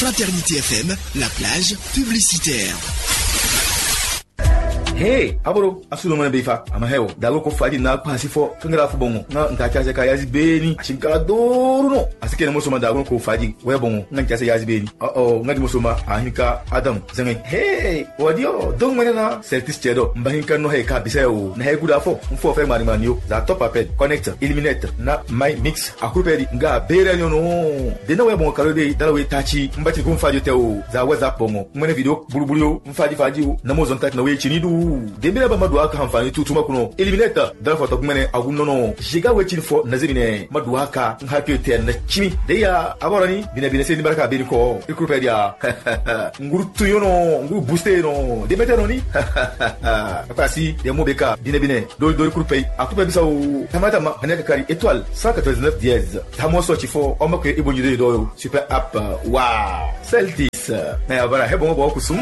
Fraternité FM, la plage publicitaire. Hey, aboro, asulo mana befa, ama heo, dago ko fadi na pasi fo, tungra fu bongo, na ntacha ka yazi beni, ashinkala doru no, asike na musoma dago ko fadi, we bongo, ntacha yazi beni. Ngadi musoma, ahinka Adam, zangai. Hey, wadio, dong mana na, seltis chedo, mbahinka no he ka biseo, na he kuda fo, mfo fe mari manio, za top appel, connector, eliminator, na my mix, akuperi, nga bere no, de na we bongo kalode, dala we tachi, mbati ko fadi teo, za WhatsApp bongo, mwene video, bulu, mfadi, na mozo ntacha na we chinidu. Dembele ba madua ka hanfani tutuma kuno eliminator da fa to kumene agunno jiga wechin fo nazibine madua ka ngake ten na chimi de ya aborani bine se ni baraka be ko ikrupedia ngurutu yono ngu booster no de metano ni pasi de mobeka bine do ikrupe akupe bisau tamata ma haneka kari étoile 199 dièse tamo so chifo o makwe ibonyi do super app wow Celtics na abara hebongo bo kusum